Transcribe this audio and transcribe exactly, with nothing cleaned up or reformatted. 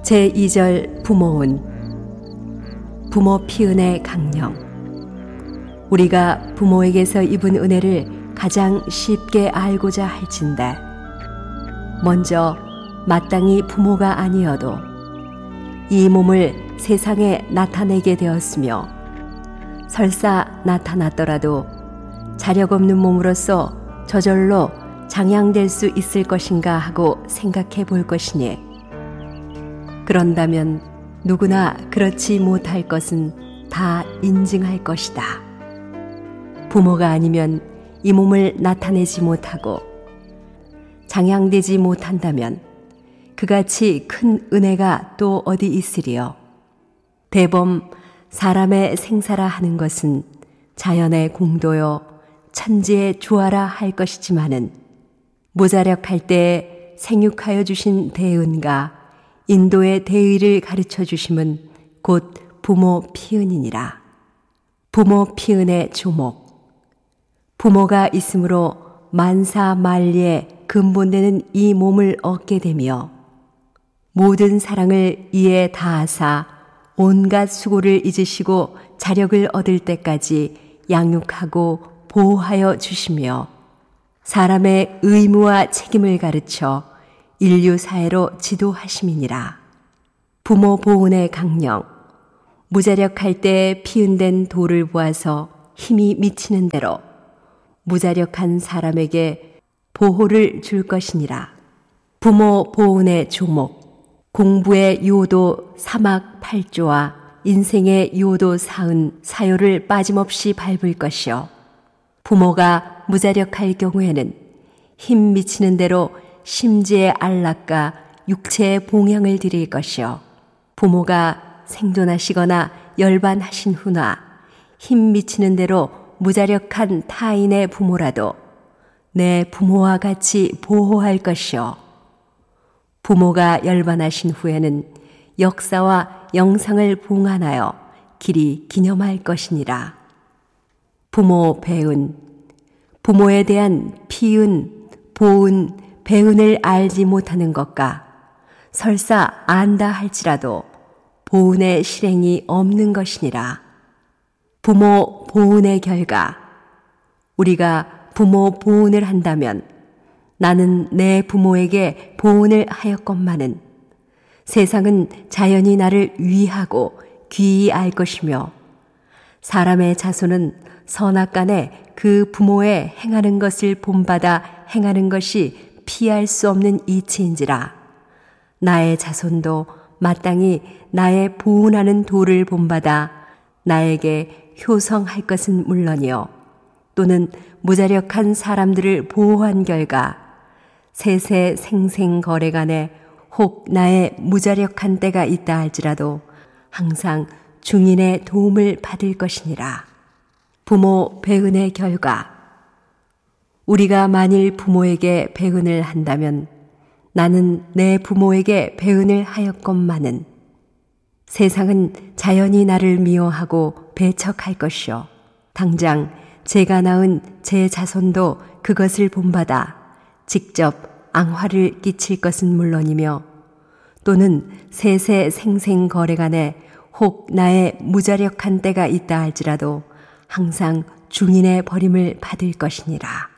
제이 절 부모운. 부모 피은의 강령. 우리가 부모에게서 입은 은혜를 가장 쉽게 알고자 할진대 먼저 마땅히 부모가 아니어도 이 몸을 세상에 나타내게 되었으며 설사 나타났더라도 자력 없는 몸으로서 저절로 장양될 수 있을 것인가 하고 생각해 볼 것이니, 그런다면 누구나 그렇지 못할 것은 다 인증할 것이다. 부모가 아니면 이 몸을 나타내지 못하고 장양되지 못한다면 그같이 큰 은혜가 또 어디 있으리요. 대범 사람의 생사라 하는 것은 자연의 공도요 천지의 조화라 할 것이지만은 무자력할 때에 생육하여 주신 대은과 인도의 대의를 가르쳐 주심은 곧 부모 피은이니라. 부모 피은의 조목. 부모가 있으므로 만사만리의 근본되는 이 몸을 얻게 되며 모든 사랑을 이에 다하사 온갖 수고를 잊으시고 자력을 얻을 때까지 양육하고 보호하여 주시며 사람의 의무와 책임을 가르쳐 인류 사회로 지도하심이니라. 부모 보훈의 강령. 무자력할 때 피은된 돌을 보아서 힘이 미치는 대로 무자력한 사람에게 보호를 줄 것이니라. 부모 보훈의 조목. 공부의 요도 사막 팔조와 인생의 요도 사은 사요를 빠짐없이 밟을 것이요. 부모가 무자력할 경우에는 힘 미치는 대로 심지의 안락과 육체의 봉양을 드릴 것이요. 부모가 생존하시거나 열반하신 후나 힘 미치는 대로 무자력한 타인의 부모라도 내 부모와 같이 보호할 것이요. 부모가 열반하신 후에는 역사와 영상을 봉안하여 길이 기념할 것이니라. 부모 배은. 부모에 대한 피은, 보은, 배은을 알지 못하는 것과 설사 안다 할지라도 보은의 실행이 없는 것이니라. 부모 보은의 결과. 우리가 부모 보은을 한다면 나는 내 부모에게 보은을 하였건만은 세상은 자연히 나를 위하고 귀히 알 것이며 사람의 자손은 선악간에 그 부모의 행하는 것을 본받아 행하는 것이 피할 수 없는 이치인지라. 나의 자손도 마땅히 나의 보훈하는 도를 본받아 나에게 효성할 것은 물론이요 또는 무자력한 사람들을 보호한 결과 세세 생생 거래간에 혹 나의 무자력한 때가 있다 할지라도 항상 중인의 도움을 받을 것이니라. 부모 배은의 결과. 우리가 만일 부모에게 배은을 한다면 나는 내 부모에게 배은을 하였건만은 세상은 자연히 나를 미워하고 배척할 것이요 당장 제가 낳은 제 자손도 그것을 본받아 직접 앙화를 끼칠 것은 물론이며 또는 세세 생생 거래간에 혹 나의 무자력한 때가 있다 할지라도 항상 중인의 버림을 받을 것이니라.